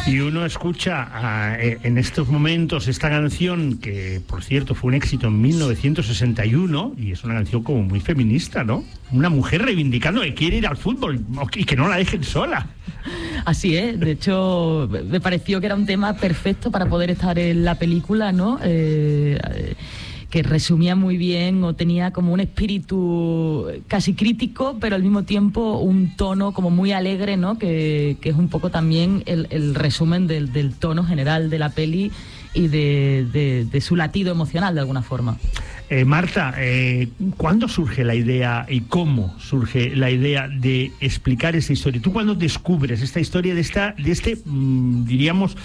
Y uno escucha en estos momentos esta canción, que por cierto fue un éxito en 1961, y es una canción como muy feminista, ¿no? Una mujer reivindicando que quiere ir al fútbol y que no la dejen sola. Así es, de hecho me pareció que era un tema perfecto para poder estar en la película, ¿no? Que resumía muy bien, o tenía como un espíritu casi crítico, pero al mismo tiempo un tono como muy alegre, ¿no? Que es un poco también el resumen del tono general de la peli y de su latido emocional, de alguna forma. Marta, ¿cuándo surge la idea y cómo surge la idea de explicar esa historia? ¿Tú cuándo descubres esta historia de este diríamos,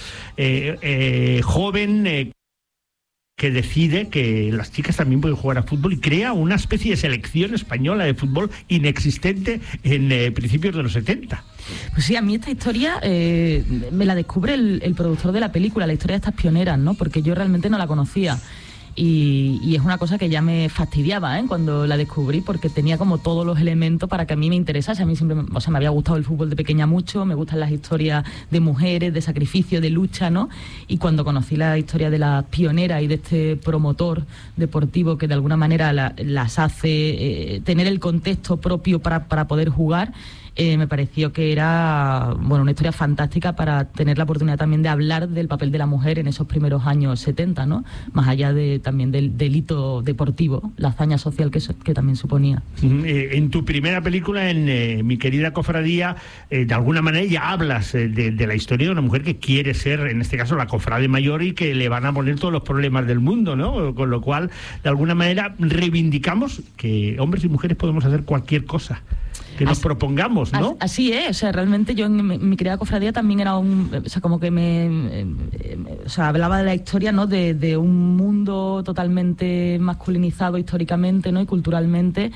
joven que decide que las chicas también pueden jugar a fútbol y crea una especie de selección española de fútbol inexistente en principios de los 70? Pues sí, a mí esta historia me la descubre el productor de la película, la historia de estas pioneras, ¿no? Porque yo realmente no la conocía. Y es una cosa que ya me fastidiaba, cuando la descubrí, porque tenía como todos los elementos para que a mí me interesase. A mí siempre, me había gustado el fútbol de pequeña mucho, me gustan las historias de mujeres, de sacrificio, de lucha, ¿no? Y cuando conocí la historia de las pioneras y de este promotor deportivo que de alguna manera las hace tener el contexto propio para poder jugar, me pareció que era una historia fantástica para tener la oportunidad también de hablar del papel de la mujer en esos primeros años 70, ¿no? Más allá también del delito deportivo, la hazaña social que también suponía. En tu primera película, en Mi querida cofradía, de alguna manera ya hablas de la historia de una mujer que quiere ser, en este caso, la cofrade mayor, y que le van a poner todos los problemas del mundo, ¿no? Con lo cual, de alguna manera, reivindicamos que hombres y mujeres podemos hacer cualquier cosa que nos propongamos, ¿no? Así es, o sea, realmente yo en mi querida cofradía también era como que hablaba de la historia, ¿no? De un mundo totalmente masculinizado históricamente, ¿no? Y culturalmente,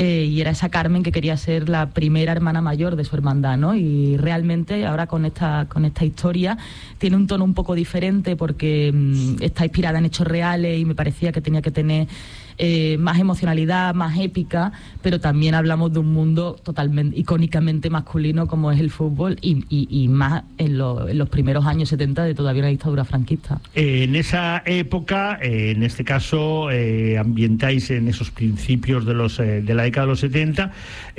y era esa Carmen que quería ser la primera hermana mayor de su hermandad, ¿no? Y realmente ahora con esta historia tiene un tono un poco diferente, porque está inspirada en hechos reales y me parecía que tenía que tener más emocionalidad, más épica, pero también hablamos de un mundo totalmente, icónicamente masculino como es el fútbol, y más en los primeros años 70 de todavía una dictadura franquista. En esa época, en este caso, ambientáis en esos principios de la década de los 70,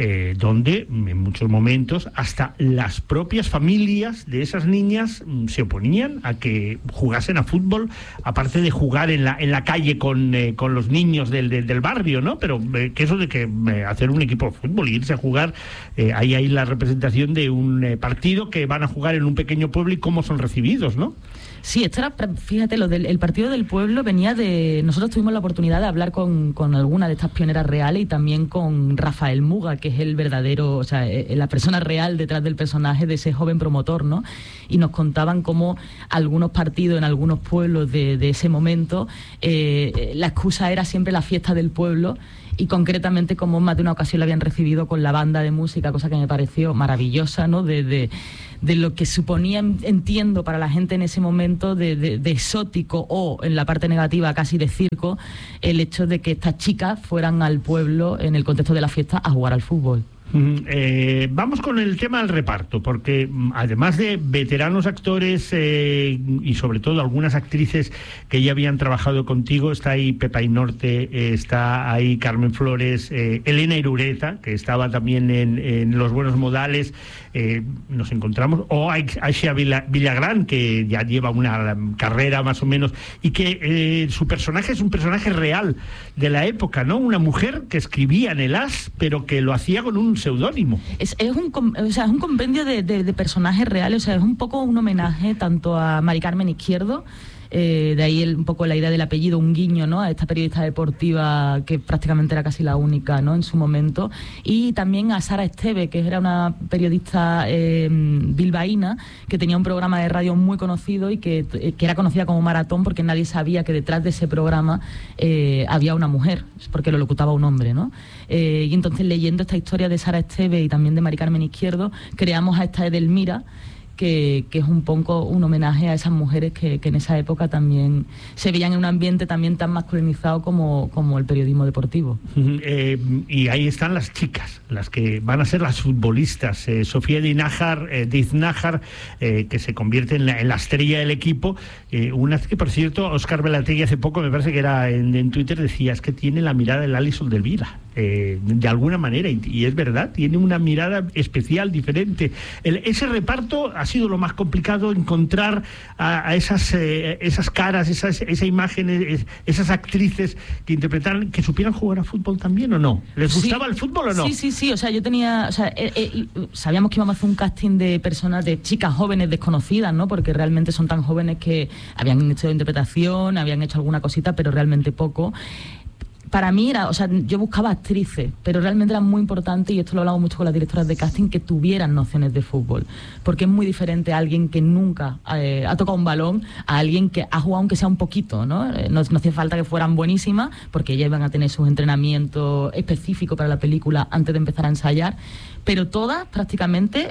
donde en muchos momentos hasta las propias familias de esas niñas se oponían a que jugasen a fútbol, aparte de jugar en la calle con los niños del barrio, ¿no? Pero que eso de que hacer un equipo de fútbol y irse a jugar, ahí hay la representación de un partido que van a jugar en un pequeño pueblo y cómo son recibidos, ¿no? Sí, esto era, fíjate, el partido del pueblo venía de... Nosotros tuvimos la oportunidad de hablar con alguna de estas pioneras reales, y también con Rafael Muga, que es el verdadero, o sea, la persona real detrás del personaje de ese joven promotor, ¿no? Y nos contaban cómo algunos partidos en algunos pueblos de ese momento, la excusa era siempre la fiesta del pueblo, y concretamente como más de una ocasión la habían recibido con la banda de música, cosa que me pareció maravillosa, ¿no? De lo que suponía, entiendo, para la gente en ese momento de exótico, o en la parte negativa casi de circo, el hecho de que estas chicas fueran al pueblo en el contexto de la fiesta a jugar al fútbol. Vamos con el tema del reparto, porque además de veteranos actores y sobre todo algunas actrices que ya habían trabajado contigo, está ahí Pepa Inorte, está ahí Carmen Flores, Elena Irureta, que estaba también en Los buenos modales, nos encontramos, o Aisha Villagrán, que ya lleva una carrera más o menos, y que su personaje es un personaje real de la época, ¿no? Una mujer que escribía en el As, pero que lo hacía con un seudónimo. Es un compendio de personajes reales, o sea, es un poco un homenaje tanto a Mari Carmen Izquierdo, de ahí un poco la idea del apellido, un guiño, ¿no?, a esta periodista deportiva que prácticamente era casi la única, ¿no?, en su momento, y también a Sara Esteve, que era una periodista bilbaína que tenía un programa de radio muy conocido y que era conocida como Maratón, porque nadie sabía que detrás de ese programa había una mujer, porque lo locutaba un hombre, ¿no? Y entonces, leyendo esta historia de Sara Esteve y también de Mari Carmen Izquierdo, creamos a esta Edelmira, que es un poco un homenaje a esas mujeres que en esa época también se veían en un ambiente también tan masculinizado como el periodismo deportivo. Y ahí están las chicas, las que van a ser las futbolistas. Sofía Diz-Nájar, que se convierte en la estrella del equipo. Una que, por cierto, Óscar Velategui hace poco, me parece que era en Twitter, decía, es que tiene la mirada del Alisson de Elvira, de alguna manera, y es verdad, tiene una mirada especial, diferente. Ese reparto ha sido lo más complicado, encontrar a esas caras, esa imagen, esas actrices que interpretaran, que supieran jugar a fútbol también, ¿o no? ¿Les gustaba el fútbol o no? Sí, o sea, yo tenía, o sea, sabíamos que íbamos a hacer un casting de personas, de chicas jóvenes desconocidas, ¿no? Porque realmente son tan jóvenes que habían hecho interpretación, habían hecho alguna cosita, pero realmente poco. Para mí era, o sea, yo buscaba actrices, pero realmente era muy importante, y esto lo hablamos mucho con las directoras de casting, que tuvieran nociones de fútbol, porque es muy diferente a alguien que nunca ha tocado un balón a alguien que ha jugado aunque sea un poquito, ¿no? No hacía falta que fueran buenísimas, porque ellas iban a tener sus entrenamientos específicos para la película antes de empezar a ensayar, pero todas prácticamente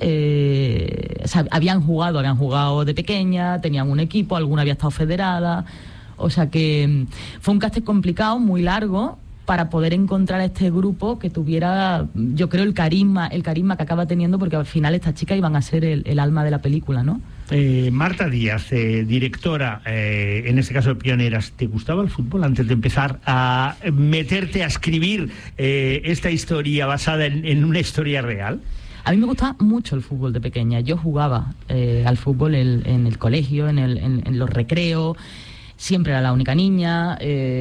o sea, habían jugado de pequeña, tenían un equipo, alguna había estado federada. O sea que fue un casting complicado, muy largo, para poder encontrar a este grupo que tuviera, yo creo, el carisma que acaba teniendo, porque al final estas chicas iban a ser el alma de la película, ¿no? Marta Díaz, directora, en este caso de Pioneras, ¿te gustaba el fútbol antes de empezar a meterte a escribir esta historia basada en una historia real? A mí me gustaba mucho el fútbol de pequeña. Yo jugaba al fútbol en el colegio, en los recreos. Siempre era la única niña.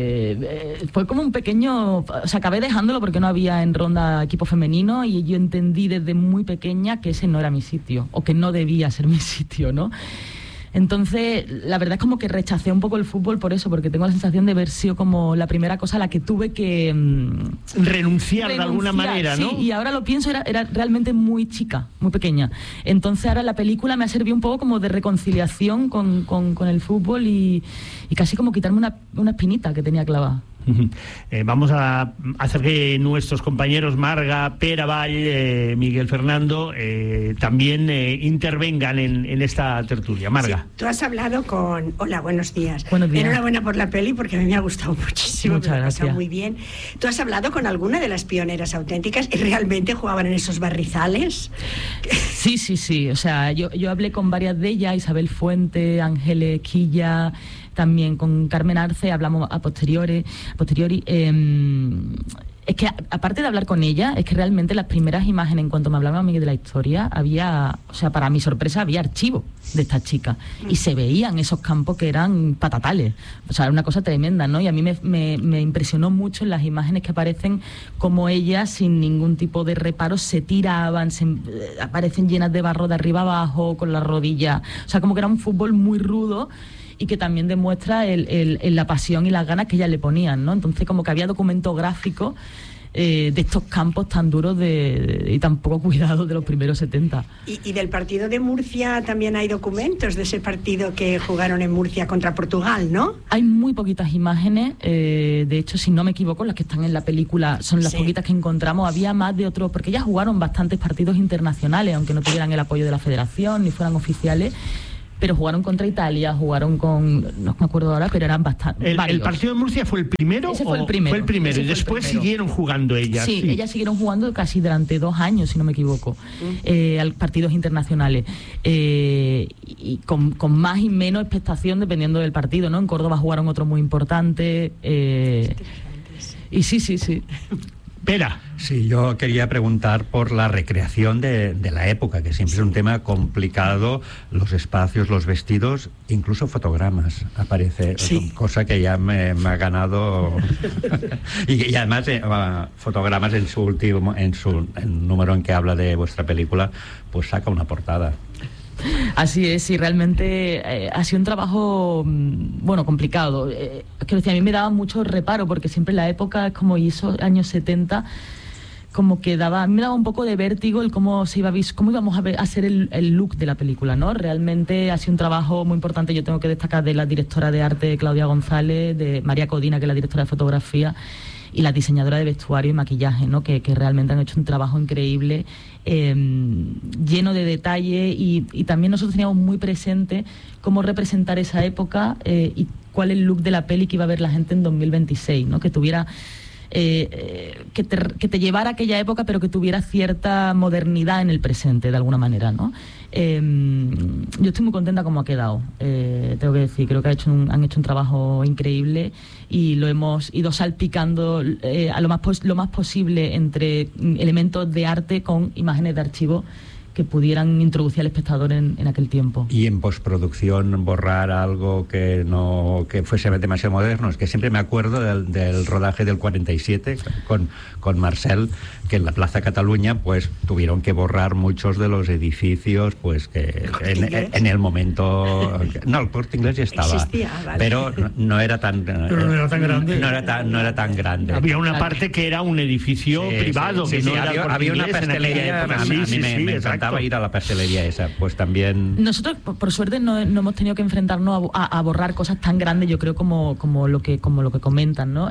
Fue como un pequeño... O sea, acabé dejándolo porque no había en Ronda equipo femenino, y yo entendí desde muy pequeña que ese no era mi sitio, o que no debía ser mi sitio, ¿no? Entonces, la verdad es como que rechacé un poco el fútbol por eso, porque tengo la sensación de haber sido como la primera cosa a la que tuve que... renunciar de alguna manera, ¿no? Sí, y ahora lo pienso, era realmente muy chica, muy pequeña. Entonces ahora la película me ha servido un poco como de reconciliación con el fútbol y casi como quitarme una espinita que tenía clavada. Vamos a hacer que nuestros compañeros Marga, Pere Avall, Miguel Fernando también intervengan en esta tertulia. Marga. Sí, tú has hablado con... Hola, buenos días. Buenos días. Enhorabuena por la peli, porque a mí me ha gustado muchísimo. Muchas gracias. Me ha pasado muy bien. ¿Tú has hablado con alguna de las pioneras auténticas y realmente jugaban en esos barrizales? Sí. O sea, yo hablé con varias de ellas, Isabel Fuente, Ángeles Quilla, también con Carmen Arce, hablamos a posteriori. Es que aparte de hablar con ella, es que realmente las primeras imágenes, en cuanto me hablaban a mí de la historia, había, o sea, para mi sorpresa, había archivos de estas chicas y se veían esos campos que eran patatales. O sea, era una cosa tremenda, ¿no? Y a mí me impresionó mucho en las imágenes que aparecen como ellas, sin ningún tipo de reparo, se tiraban, aparecen llenas de barro de arriba abajo, con las rodillas. O sea, como que era un fútbol muy rudo, y que también demuestra la pasión y las ganas que ellas le ponían, ¿no? Entonces, como que había documento gráfico de estos campos tan duros y tan poco cuidados de los primeros 70. ¿Y del partido de Murcia también hay documentos de ese partido que jugaron en Murcia contra Portugal, ¿no? Hay muy poquitas imágenes, de hecho, si no me equivoco, las que están en la película son las poquitas que encontramos. Había más de otros, porque ellas jugaron bastantes partidos internacionales, aunque no tuvieran el apoyo de la federación ni fueran oficiales. Pero jugaron contra Italia, jugaron con... No me acuerdo ahora, pero eran bastante... ¿El partido de Murcia fue el primero? Ese fue el primero. Fue el primero, y después siguieron jugando ellas. Sí, ellas siguieron jugando casi durante 2 años, si no me equivoco, a partidos internacionales. Y con más y menos expectación, dependiendo del partido, ¿no? En Córdoba jugaron otro muy importante. Y sí. Espera. Sí, yo quería preguntar por la recreación de la época, que siempre es un tema complicado, los espacios, los vestidos, incluso fotogramas aparece, cosa que ya me ha ganado. y además fotogramas en el número en que habla de vuestra película, pues saca una portada. Así es, y realmente ha sido un trabajo, complicado. Quiero decir, a mí me daba mucho reparo, porque siempre en la época, como esos años 70, como que a mí me daba un poco de vértigo el cómo íbamos a hacer el look de la película, ¿no? Realmente ha sido un trabajo muy importante. Yo tengo que destacar de la directora de arte, Claudia González, de María Codina, que es la directora de fotografía, y las diseñadoras de vestuario y maquillaje, ¿no? Que realmente han hecho un trabajo increíble, lleno de detalle, y también nosotros teníamos muy presente cómo representar esa época y cuál es el look de la peli que iba a ver la gente en 2026, ¿no? Que tuviera que te llevara a aquella época, pero que tuviera cierta modernidad en el presente, de alguna manera, ¿no? Yo estoy muy contenta como ha quedado, tengo que decir. Creo que han hecho un trabajo increíble y lo hemos ido salpicando a lo más posible entre elementos de arte con imágenes de archivo que pudieran introducir al espectador en aquel tiempo. Y en postproducción borrar algo que fuese demasiado moderno. Es que siempre me acuerdo del rodaje del 47 con Marcel, que en la Plaza Cataluña pues tuvieron que borrar muchos de los edificios pues que en el momento... No, el Corte Inglés ya estaba. Existía, vale. Pero no era tan... Pero no era tan grande. No era tan grande. Había una parte que era un edificio privado. Sí, que no era había una pastelería. A mí me encantaba ir a la pastelería esa, pues también... Nosotros, por suerte, no hemos tenido que enfrentarnos a borrar cosas tan grandes, yo creo, como lo que comentan, ¿no?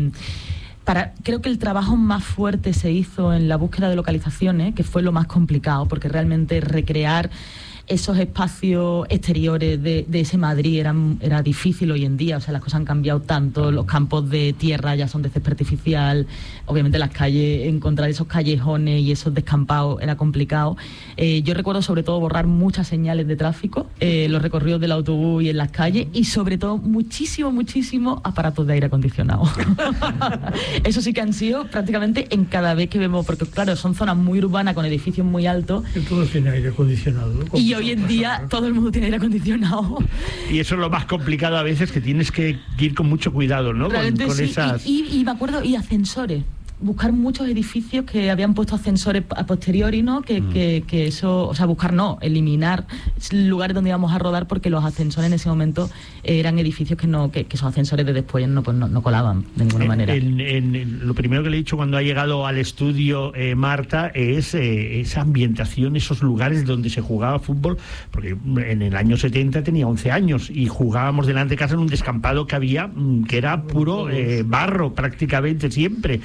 Creo que el trabajo más fuerte se hizo en la búsqueda de localizaciones, que fue lo más complicado, porque realmente recrear esos espacios exteriores de ese Madrid era difícil hoy en día. O sea, las cosas han cambiado tanto, los campos de tierra ya son de césped artificial, obviamente las calles, encontrar esos callejones y esos descampados era complicado. Yo recuerdo sobre todo borrar muchas señales de tráfico, los recorridos del autobús y en las calles, y sobre todo muchísimo aparatos de aire acondicionado. Eso sí que han sido prácticamente en cada vez que vemos, porque claro, son zonas muy urbanas con edificios muy altos. Y todo tiene aire acondicionado, ¿no? Y hoy en día todo el mundo tiene aire acondicionado. Y eso es lo más complicado a veces, que tienes que ir con mucho cuidado, ¿no? Con sí, esas... y me acuerdo, y ascensores. Buscar muchos edificios que habían puesto ascensores a posteriori, ¿no? Que eso, o sea, eliminar lugares donde íbamos a rodar, porque los ascensores en ese momento eran edificios que esos ascensores de después no colaban de ninguna manera. Lo primero que le he dicho cuando ha llegado al estudio Marta es esa ambientación, esos lugares donde se jugaba fútbol, porque en el año 70 tenía 11 años y jugábamos delante de casa en un descampado que había, que era puro barro prácticamente siempre.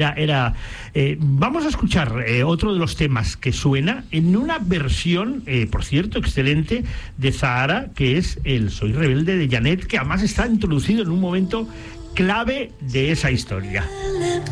Vamos a escuchar otro de los temas que suena en una versión, por cierto, excelente, de Zahara, que es el Soy Rebelde de Janet, que además está introducido en un momento clave de esa historia.